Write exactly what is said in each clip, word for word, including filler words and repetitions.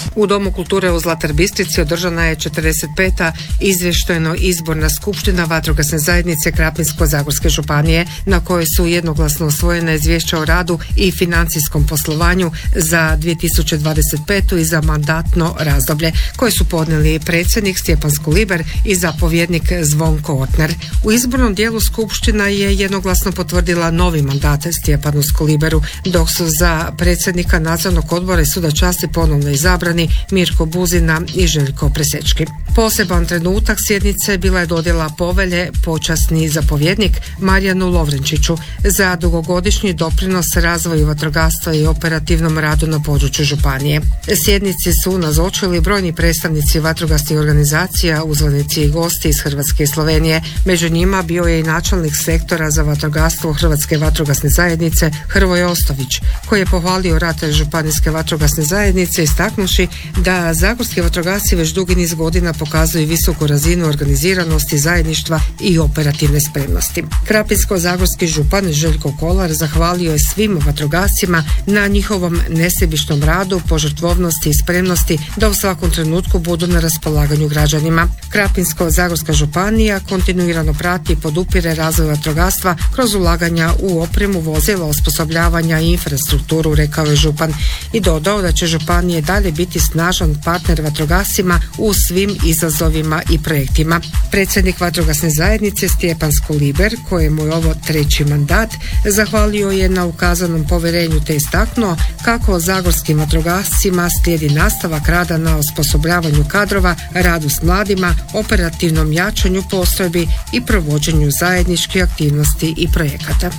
U Domu kulture u Zlatar Bistrici održana je četrdeset peta izvještajno izborna skupština vatrogasne zajednice Krapinsko-zagorske županije, na kojoj su jednoglasno usvojena izvješća o radu i financijskom poslovanju za dvije tisuće dvadeset petu i za mandatno razdoblje, koje su podnijeli predsjednik Stjepan Skuliber i zapovjednik Zvonko Otner. U izbornom dijelu skupština je jednoglasno potvrdila novi mandat Stjepanu Skuliberu, dok su za predsjednika nadzornog odbora i suda časti ponovno izabrani Mirko Buzina i Željko Presečki. Poseban trenutak sjednice bila je dodjela povelje počasni zapovjednik Marijanu Lovrenčiću za dugogodišnji doprinos razvoju vatrogastva i operativnom radu na području županije. Sjednici su nazočili brojni predstavnici vatrogasnih organizacija, uzvanici i gosti iz Hrvatske i Slovenije. Među njima bio je i načelnik sektora za vatrogastvo Hrvatske vatrogasne zajednice Hrvoje Ostović, koji je pohvalio rad županijske vatrogasne zajednice istaknuši da zagorski vatrogasci već dugi niz godina pokazuju visoku razinu organiziranosti, zajedništva i operativne spremnosti. Krapinsko-zagorski župan Željko Kolar zahvalio je svim vatrogascima na njihovom nesebičnom radu, požrtvovnosti i spremnosti da u svakom trenutku budu na raspolaganju građanima. Krapinsko-zagorska županija kontinuirano prati i podupire razvoj vatrogastva kroz ulaganja u opremu, vozila, osposobljavanja i infrastrukturu, rekao je župan i dodao da će županije dalje biti snažan partner vatrogascima u svim izazovima i projektima. Predsjednik vatrogasne zajednice Stjepan Skuliber, kojemu je ovo treći mandat, zahvalio je na ukazanom povjerenju te istaknuo kako zagorskim vatrogascima slijedi nastavak rada na osposobljavanju kadrova, radu s mladima, operativnom jačanju postrojbi i provođenju zajedničkih aktivnosti i projekata.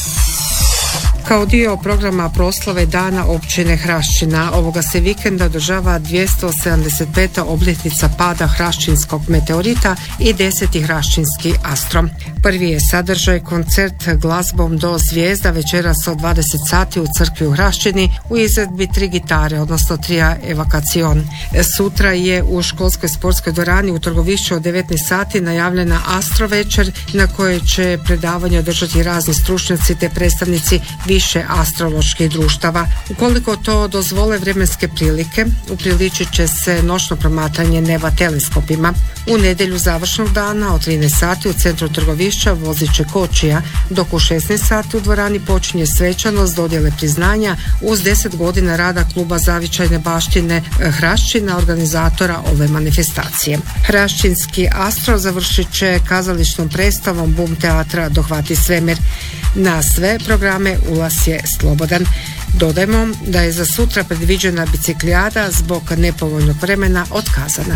Kao dio programa proslave Dana općine Hraščina, ovoga se vikenda održava dvjesto sedamdeset peta obljetnica pada hraščinskog meteorita i deseti hraščinski astro. Prvi je sadržaj koncert glazbom do zvijezda večeras od dvadeset sati u crkvi u Hraščini u izvedbi tri gitare, odnosno trija evakacion. Sutra je u školskoj sportskoj dvorani u Trgovišću od devetnaest sati najavljena astro večer na kojoj će predavanje održati razni stručnjaci te predstavnici više astroloških društava. Ukoliko to dozvole vremenske prilike, upriličit će se noćno promatranje neba teleskopima. U nedjelju završnog dana od trinaest sati u centru Trgovišća vozit će kočija, dok u šesnaest sati u dvorani počinje svečanost dodjele priznanja uz deset godina rada kluba zavičajne baštine Hraščina, organizatora ove manifestacije. Hraščinski astro završit će kazališnom predstavom Bum teatra Dohvati svemir. Na sve programe ulaz je slobodan. Dodajmo da je za sutra predviđena biciklijada zbog nepovoljnog vremena otkazana.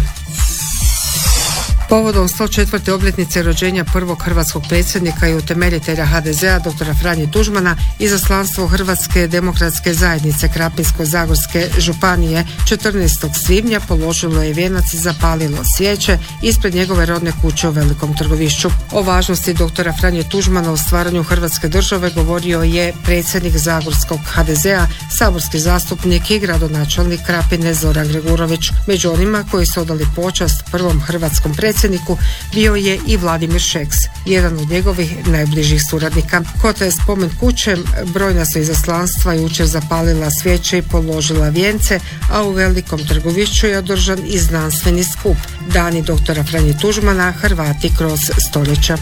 Povodom sto četvrte obljetnice rođenja prvog hrvatskog predsjednika i utemeljitelja ha de zea doktora Franje Tuđmana, izaslanstvo Hrvatske demokratske zajednice Krapinsko-zagorske županije četrnaestog svibnja položilo je vijenac i zapalilo svijeće ispred njegove rodne kuće u Velikom Trgovišću. O važnosti doktora Franje Tuđmana u stvaranju Hrvatske države govorio je predsjednik zagorskog ha de zea, saborski zastupnik i gradonačelnik Krapine Zoran Gregurović. Među onima koji su odali počast prvom hrvatskom predsjedniku predsjedniku bio je i Vladimir Šeks, jedan od njegovih najbližih suradnika. Kod spomen kuće brojna su izaslanstva jučer zapalila svijeće i položila vijence, a u Velikom Trgovišću je održan i znanstveni skup Dani doktora Franje Tuđmana, Hrvati kroz stoljeća.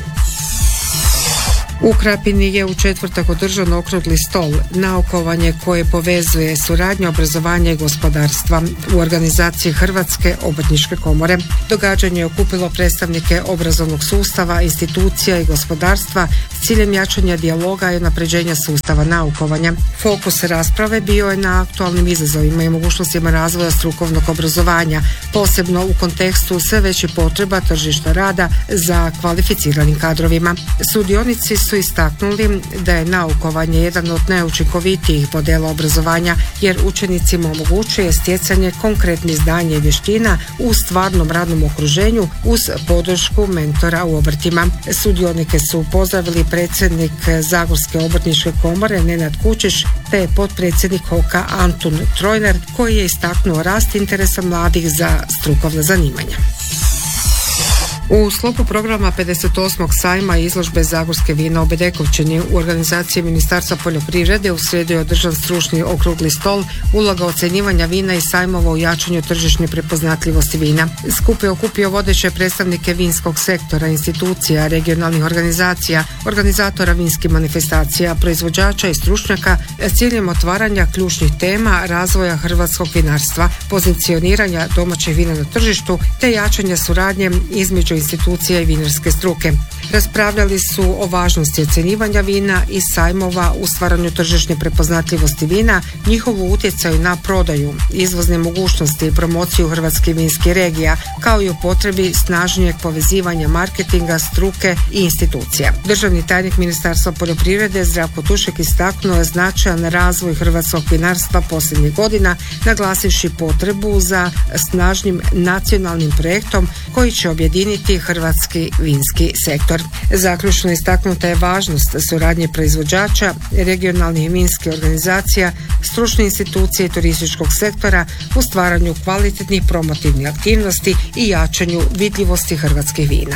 U Krapini je u četvrtak održan okrugli stol, naukovanje koje povezuje suradnju obrazovanja i gospodarstva u organizaciji Hrvatske obrtničke komore. Događanje je okupilo predstavnike obrazovnog sustava, institucija i gospodarstva s ciljem jačanja dijaloga i unapređenja sustava naukovanja. Fokus rasprave bio je na aktualnim izazovima i mogućnostima razvoja strukovnog obrazovanja, posebno u kontekstu sve većih potreba tržišta rada za kvalificiranim kadrovima. Sudionici su istaknuli da je naukovanje jedan od najučinkovitijih modela obrazovanja jer učenicima omogućuje stjecanje konkretnih znanja i vještina u stvarnom radnom okruženju uz podršku mentora u obrtima. Sudionike su pozdravili predsjednik Zagorske obrtničke komore Nenad Kučić te potpredsjednik Hoka Antun Trojner koji je istaknuo rast interesa mladih za strukovna zanimanja. U sklopu programa pedeset osmog sajma izložbe Zagorske vina u Bedekovčini u organizaciji Ministarstva poljoprivrede u srijedu je održan stručni okrugli stol uloga ocjenjivanja vina i sajmova u jačanju tržišne prepoznatljivosti vina. Skup je okupio vodeće predstavnike vinskog sektora, institucija, regionalnih organizacija, organizatora vinskih manifestacija, proizvođača i stručnjaka s ciljem otvaranja ključnih tema razvoja hrvatskog vinarstva, pozicioniranja domaćih vina na tržištu te jačanja suradnje između institucija i vinarske struke. Raspravljali su o važnosti ocjenjivanja vina i sajmova u stvaranju tržišne prepoznatljivosti vina, njihovu utjecaju na prodaju, izvozne mogućnosti i promociju hrvatskih vinskih regija, kao i o potrebi snažnijeg povezivanja marketinga, struke i institucija. Državni tajnik Ministarstva poljoprivrede Zdravko Tušek istaknuo je značajan razvoj hrvatskog vinarstva posljednjih godina, naglasivši potrebu za snažnim nacionalnim projektom koji će objediniti hrvatski vinski sektor. Zaključno istaknuta je važnost suradnje proizvođača, regionalnih vinskih organizacija, stručne institucije i turističkog sektora u stvaranju kvalitetnih promotivnih aktivnosti i jačanju vidljivosti hrvatskih vina.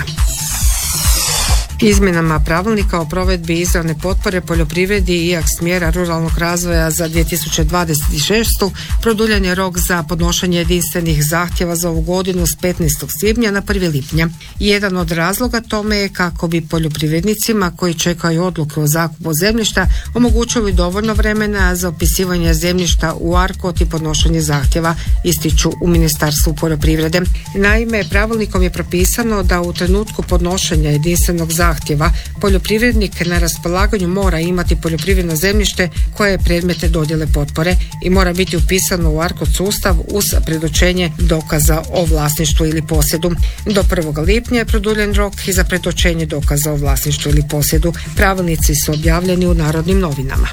Izmjenama pravilnika o provedbi izravne potpore poljoprivredi i akt smjera ruralnog razvoja za dvije tisuće dvadeset šestu produljen je rok za podnošenje jedinstvenih zahtjeva za ovu godinu s petnaestog svibnja na prvog lipnja. Jedan od razloga tome je kako bi poljoprivrednicima koji čekaju odluke o zakupu zemljišta omogućili dovoljno vremena za upisivanje zemljišta u ARKOD i podnošenje zahtjeva, ističu u Ministarstvu poljoprivrede. Naime, pravilnikom je propisano da u trenutku podnošenja jedinstvenog zahtjeva zahtjeva poljoprivrednik na raspolaganju mora imati poljoprivredno zemljište koje je predmet dodjele potpore i mora biti upisano u ARKOD sustav uz predočenje dokaza o vlasništvu ili posjedu. Do prvog lipnja je produljen rok i za predočenje dokaza o vlasništvu ili posjedu. Pravilnici su objavljeni u Narodnim novinama.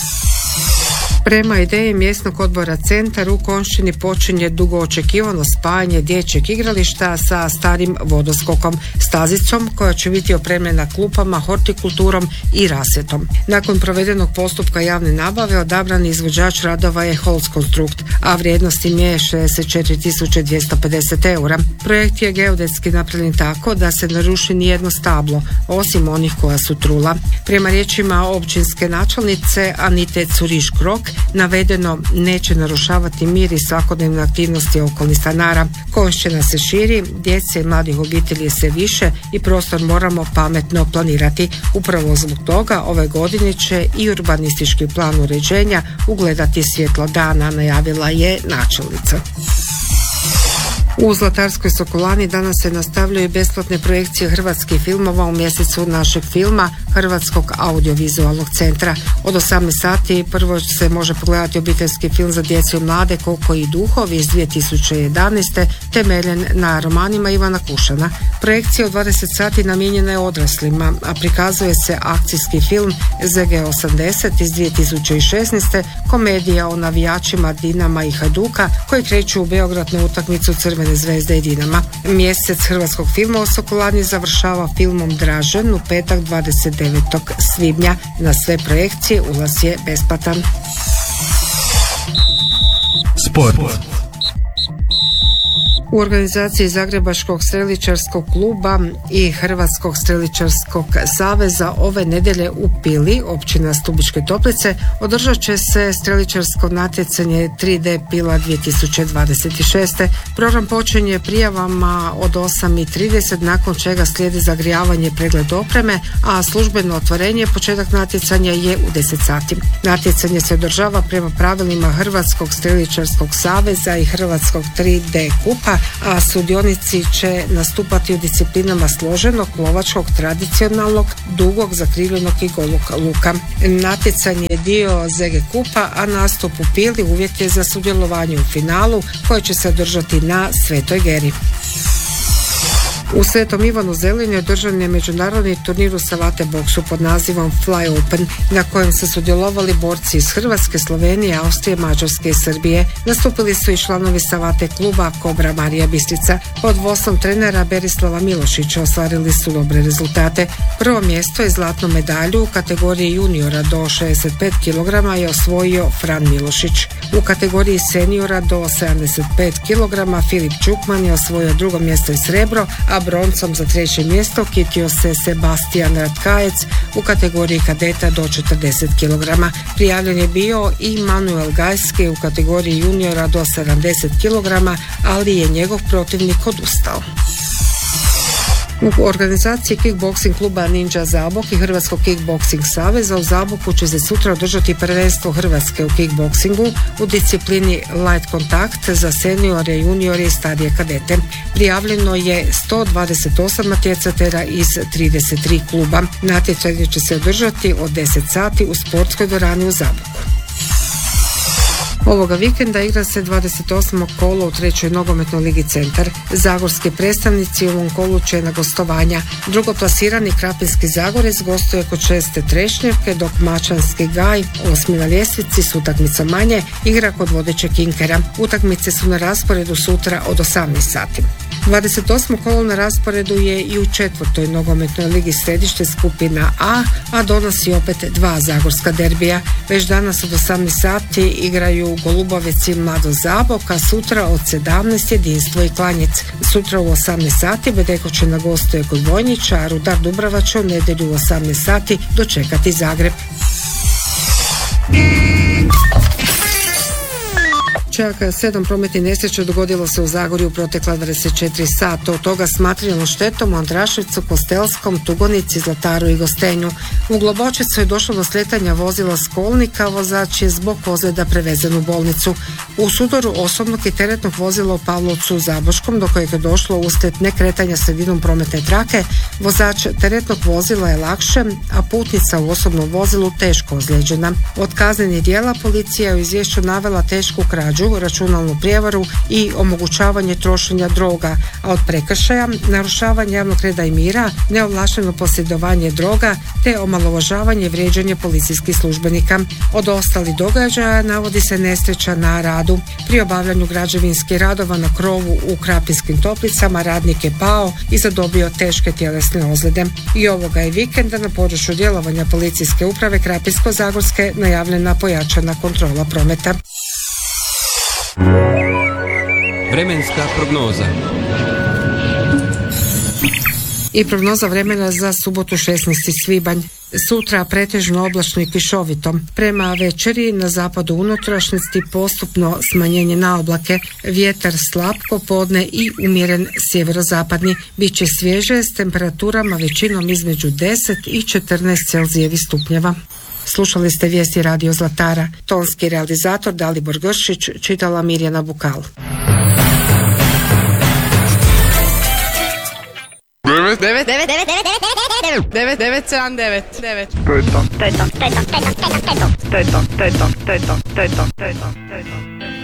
Prema ideji mjesnog odbora Centar u Konjšćini počinje dugo očekivano spajanje dječjeg igrališta sa starim vodoskokom, stazicom koja će biti opremljena klupama, hortikulturom i rasvjetom. Nakon provedenog postupka javne nabave odabrani izvođač radova je Holzkonstrukt, a vrijednost im je šezdeset četiri tisuće dvjesto pedeset eura. Projekt je geodetski napravljen tako da se ne ruši nijedno stablo, osim onih koja su trula. Prema riječima općinske načelnice Anite Curiš-Krok, navedeno neće narušavati mir i svakodnevne aktivnosti okolnih stanara. Konjšćina se širi, djece i mladih obitelji se više i prostor moramo pametno planirati. Upravo zbog toga ove godine će i urbanistički plan uređenja ugledati svjetlo dana, najavila je načelnica. U Zlatarskoj Sokolani danas se nastavljaju besplatne projekcije hrvatskih filmova u mjesecu našeg filma Hrvatskog audiovizualnog centra. Od osamnaest sati prvo se može pogledati obiteljski film za djecu i mlade Koko i duhovi iz dvije tisuće jedanaeste temeljen na romanima Ivana Kušana. Projekcija od dvadeset sati namijenjena je odraslima, a prikazuje se akcijski film Z G osamdeset iz dvije tisuće šesnaeste, komedija o navijačima Dinama i Hajduka koji kreću u Beograd na utakmicu Crvene zvezde i Dinama. Mjesec hrvatskog filma u Sokolani završava filmom Dražen u petak dvadeset devetog svibnja. Na sve projekcije ulaz je besplatan. Sport. U organizaciji Zagrebačkog streličarskog kluba i Hrvatskog streličarskog saveza ove nedjelje u Pili, općina Stubičke Toplice, održat će se streličarsko natjecanje tri D Pila dvije tisuće dvadeset šeste. Program počinje prijavama od osam i trideset, nakon čega slijedi zagrijavanje, pregled opreme, a službeno otvorenje početak natjecanja je u deset sati. Natjecanje se održava prema pravilima Hrvatskog streličarskog saveza i Hrvatskog tri D kupa, a sudionici će nastupati u disciplinama složenog, lovačkog, tradicionalnog, dugog, zakrivljenog i golog luka. Natjecanje je dio Z G kupa, a nastup u Pili uvjet je za sudjelovanje u finalu koje će se održati na Svetoj Geri. U Svetom Ivanu Zelini održan je međunarodni turnir u savate boksu pod nazivom Fly Open, na kojem su sudjelovali borci iz Hrvatske, Slovenije, Austrije, Mađarske i Srbije. Nastupili su i članovi savate kluba Kobra Marija Bistrica. Pod vodstvom trenera Berislava Milošića ostvarili su dobre rezultate. Prvo mjesto i zlatnu medalju u kategoriji juniora do šezdeset pet kilograma je osvojio Fran Milošić. U kategoriji seniora do sedamdeset pet kilograma Filip Čukman je osvojio drugo mjesto i srebro, a a broncom za treće mjesto kitio se Sebastian Ratkajec u kategoriji kadeta do četrdeset kilograma. Prijavljen je bio i Manuel Gajski u kategoriji juniora do sedamdeset kilograma, ali je njegov protivnik odustao. U organizaciji kickboksing kluba Ninja Zabok i Hrvatskog kickboksing saveza u Zaboku će se sutra održati prvenstvo Hrvatske u kickboksingu u disciplini light kontakt za seniore, juniore i starije kadete. Prijavljeno je sto dvadeset osam natjecatelja iz trideset tri kluba. Natjecanje će se održati od deset sati u sportskoj dvorani u Zaboku. Ovoga vikenda igra se dvadeset osmo kolo u trećoj nogometnoj ligi Centar. Zagorski predstavnici u ovom kolu će na gostovanja. Drugoplasirani Krapinski Zagorec gostuje kod Česte Trešnjevke, dok Mačanski Gaj, osmi na ljestvici s utakmicom manje, igra kod vodećeg Inkera. Utakmice su na rasporedu sutra od osamnaest sati. dvadeset osmo kolo na rasporedu je i u četvrtoj nogometnoj ligi Središte skupina A, a donosi opet dva zagorska derbija. Već danas od osamnaest sati igraju Golubovec i Mlado Zabok, a sutra od sedamnaest Jedinstvo i Klanjec. Sutra u osamnaest sati Bedekovčina gostuje kod Vojnića, a Rudar Dubrava će u nedjelju u osamnaest sati dočekati Zagreb. Čak sedam prometnih nesreća dogodilo se u Zagorju u protekla dvadeset četiri sata, od toga s materijalnom štetom u Andraševcu, Kostelskom, Tugonici, Zlataru i Gostenju. U Globočecu je došlo do sletanja vozila s kolnika, vozač je zbog ozljeda prevezen u bolnicu. U sudoru osobnog i teretnog vozila u Pavlovcu u Zaboškom, do kojeg je došlo uslijed nekretanja sredinom prometne trake, vozač teretnog vozila je lakše, a putnica u osobnom vozilu teško ozlijeđena. Od kaznenih djela policija je u izvješću navela tešku krađu, računalnu prijevaru i omogućavanje trošenja droga, a od prekršaja narušavanje javnog reda i mira, neovlašteno posjedovanje droga te omalovažavanje i vrijeđanje policijskih službenika. Od ostalih događaja navodi se nesreća na radu. Pri obavljanju građevinskih radova na krovu u Krapinskim Toplicama radnik je pao i zadobio teške tjelesne ozljede. I ovoga je vikenda na području djelovanja policijske uprave Krapinsko-zagorske najavljena pojačana kontrola prometa. Vremenska prognoza. I prognoza vremena za subotu šesnaesti svibanj. Sutra pretežno oblačno i kišovito. Prema večeri na zapadu unutrašnjosti postupno smanjenje na oblake, vjetar slab popodne i umjeren sjeverozapadni. Biće svježe s temperaturama većinom između deset i četrnaest celzijevih stupnjeva. Slušali ste vijesti Radio Zlatara. Tonski realizator Dalibor Gršić, čitala Mirjana Bukal. devet devet devet devet devet devet devet sedam devet devet. To je to. To je to. To je to. To je to. To je to. To je to. To je to. To je to. To je to.